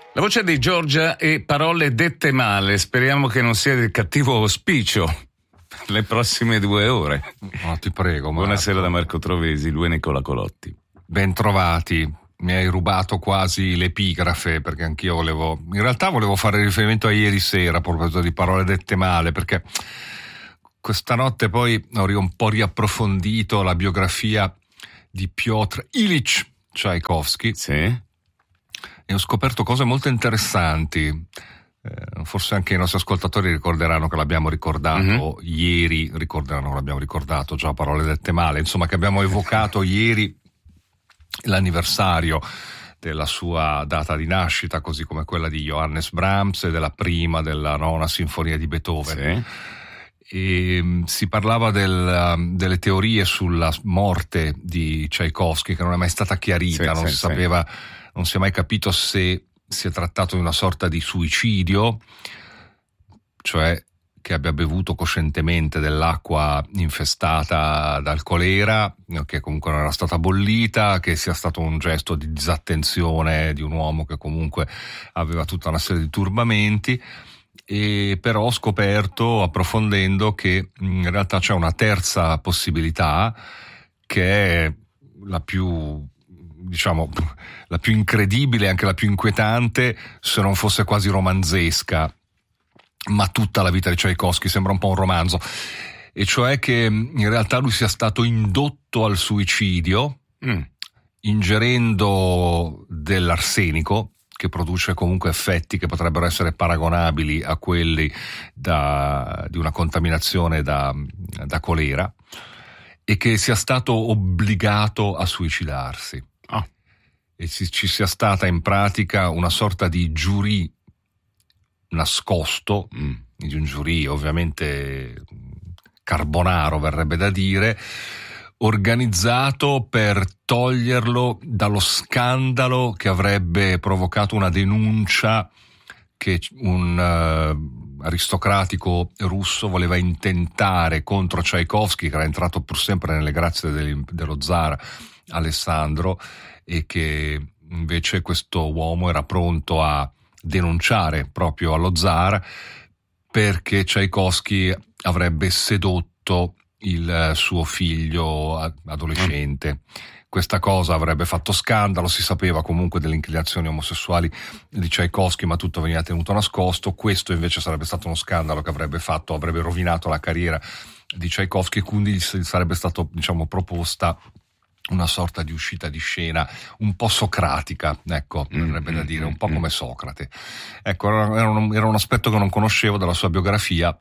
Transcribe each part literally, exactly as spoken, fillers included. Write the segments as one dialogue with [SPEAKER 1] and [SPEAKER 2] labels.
[SPEAKER 1] La voce di Giorgia e parole dette male, speriamo che non sia del cattivo auspicio le prossime due ore.
[SPEAKER 2] No, ti prego. Marco.
[SPEAKER 1] Buonasera da Marco Trovesi, lui è Nicola Colotti.
[SPEAKER 2] Ben trovati, mi hai rubato quasi l'epigrafe, perché anch'io volevo, in realtà volevo fare riferimento a ieri sera a proposito di parole dette male, perché questa notte poi ho un po' riapprofondito la biografia di Piotr Ilyich Tchaikovsky.
[SPEAKER 1] Sì.
[SPEAKER 2] E ho scoperto cose molto interessanti. Eh, forse anche i nostri ascoltatori ricorderanno che l'abbiamo ricordato mm-hmm. ieri, ricorderanno che l'abbiamo ricordato già parole dette male, insomma che abbiamo evocato ieri l'anniversario della sua data di nascita, così come quella di Johannes Brahms e della prima della nona sinfonia di Beethoven. Sì. E si parlava del, delle teorie sulla morte di Tchaikovsky, che non è mai stata chiarita, sì, non sì, si sapeva, sì. non si è mai capito se si è trattato di una sorta di suicidio, cioè che abbia bevuto coscientemente dell'acqua infestata dal colera, che comunque non era stata bollita, che sia stato un gesto di disattenzione di un uomo che comunque aveva tutta una serie di turbamenti. E però ho scoperto, approfondendo, che in realtà c'è una terza possibilità che è la più, diciamo, la più incredibile, anche la più inquietante, se non fosse quasi romanzesca, ma tutta la vita di Tchaikovsky sembra un po' un romanzo, e cioè che in realtà lui sia stato indotto al suicidio mm. ingerendo dell'arsenico, che produce comunque effetti che potrebbero essere paragonabili a quelli da, di una contaminazione da, da colera, e che sia stato obbligato a suicidarsi. Oh. E ci, ci sia stata in pratica una sorta di giurì nascosto, mm. di un giurì ovviamente carbonaro verrebbe da dire, organizzato per toglierlo dallo scandalo che avrebbe provocato una denuncia che un uh, aristocratico russo voleva intentare contro Tchaikovsky, che era entrato pur sempre nelle grazie del, dello zar Alessandro, e che invece questo uomo era pronto a denunciare proprio allo zar perché Tchaikovsky avrebbe sedotto il suo figlio adolescente. Questa cosa avrebbe fatto scandalo, si sapeva comunque delle inclinazioni omosessuali di Tchaikovsky, ma tutto veniva tenuto nascosto. Questo invece sarebbe stato uno scandalo che avrebbe fatto, avrebbe rovinato la carriera di Tchaikovsky, e quindi sarebbe stato, diciamo, proposta una sorta di uscita di scena un po' socratica, ecco, verrebbe da dire, un po' come Socrate. Ecco, era un, era un aspetto che non conoscevo della sua biografia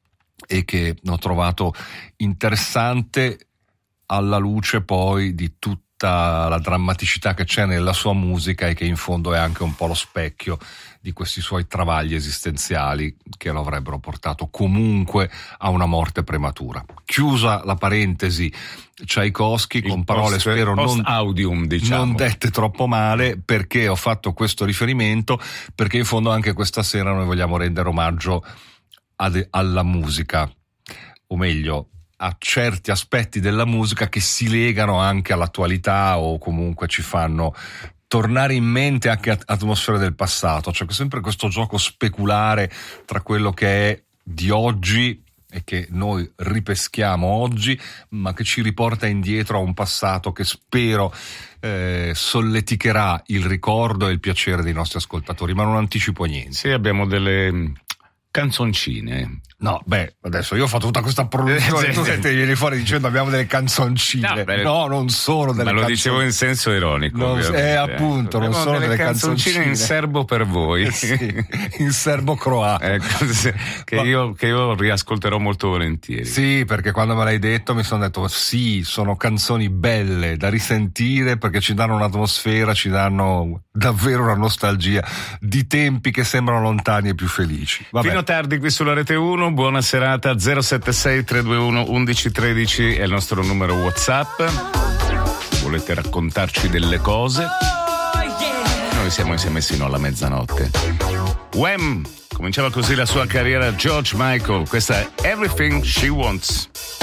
[SPEAKER 2] e che ho trovato interessante alla luce poi di tutta la drammaticità che c'è nella sua musica, e che in fondo è anche un po' lo specchio di questi suoi travagli esistenziali che lo avrebbero portato comunque a una morte prematura. Chiusa la parentesi Tchaikovsky, il con parole
[SPEAKER 1] post,
[SPEAKER 2] spero
[SPEAKER 1] post
[SPEAKER 2] non,
[SPEAKER 1] audium, diciamo.
[SPEAKER 2] non dette troppo male. Perché ho fatto questo riferimento? Perché in fondo anche questa sera noi vogliamo rendere omaggio ad, alla musica, o meglio a certi aspetti della musica che si legano anche all'attualità, o comunque ci fanno tornare in mente anche atmosfere del passato. C'è sempre questo gioco speculare tra quello che è di oggi e che noi ripeschiamo oggi, ma che ci riporta indietro a un passato che spero eh, solleticherà il ricordo e il piacere dei nostri ascoltatori, ma non anticipo niente.
[SPEAKER 1] Sì, abbiamo delle canzoncine.
[SPEAKER 2] No, beh, adesso io ho fatto tutta questa produzione e tu te vieni fuori dicendo abbiamo delle canzoncine. No, beh, no, non sono delle canzoncine. Ma lo
[SPEAKER 1] canzon... dicevo in senso ironico.
[SPEAKER 2] Non, eh, appunto, non sono delle, delle canzoncine.
[SPEAKER 1] canzoncine in serbo per voi.
[SPEAKER 2] Eh sì, in serbo-croato.
[SPEAKER 1] Ecco, che, Ma... io, che io riascolterò molto volentieri.
[SPEAKER 2] Sì, perché quando me l'hai detto mi sono detto sì, sono canzoni belle da risentire, perché ci danno un'atmosfera, ci danno davvero una nostalgia di tempi che sembrano lontani e più felici. Vabbè.
[SPEAKER 1] Fino tardi qui sulla Rete uno. Buona serata. Zero sette sei tre due uno undici tredici è il nostro numero WhatsApp. Volete raccontarci delle cose? Noi siamo insieme sino alla mezzanotte. Wham! Cominciava così la sua carriera George Michael. Questa è Everything She Wants.